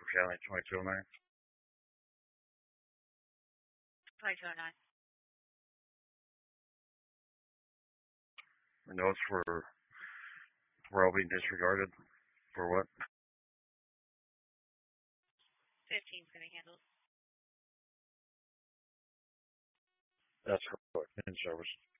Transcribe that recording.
County 2209. 2209. The notes were all being disregarded. For what? 15's going to handle it. That's correct. In service.